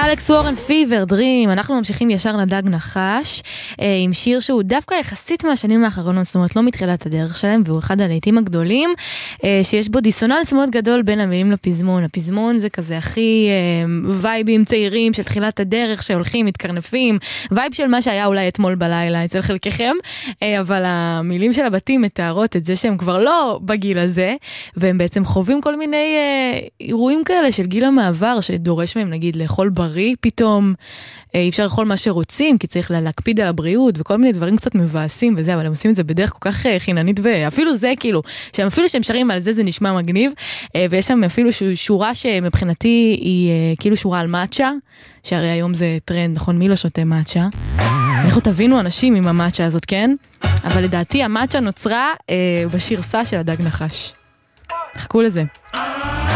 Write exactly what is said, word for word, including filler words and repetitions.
אלכס וורן, פיבר, דרים. אנחנו ממשיכים ישר לדג נחש, עם שיר שהוא דווקא יחסית מהשנים האחרונות, זאת אומרת לא מתחילת הדרך שלהם, והוא אחד הלהיטים הגדולים, שיש בו דיסוננס מאוד גדול בין המילים לפזמון. הפזמון זה כזה הכי וייבים צעירים של תחילת הדרך, שהולכים, מתקרנפים, וייב של מה שהיה אולי אתמול בלילה אצל חלקכם, אבל המילים של הבתים מתארות את זה שהם כבר לא בגיל הזה, והם בעצם חווים כל מיני אירועים כאלה של גיל המעבר, שדורש מהם נגיד לאכול בריא פתאום, אי אפשר לאכול מה שרוצים, כי צריך להקפיד על הבריאות, וכל מיני דברים קצת מבאסים וזה, אבל הם עושים את זה בדרך כל כך חיננית, ואפילו זה כאילו, שהם אפילו שהם שרים על זה, זה נשמע מגניב, ויש שם אפילו שורה שמבחינתי היא כאילו שורה על מאצ'ה, שהרי היום זה טרנד, נכון? מי לא שותה מאצ'ה? אנחנו תבינו אנשים עם המאצ'ה הזאת, כן? אבל לדעתי המאצ'ה נוצרה בשרסה של הדג נחש. חכו לזה.